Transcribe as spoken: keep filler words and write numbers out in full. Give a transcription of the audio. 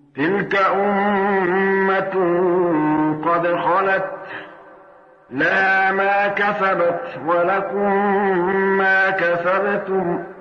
تلك أمة قد خلت لها ما كسبت ولكم ما كسبتم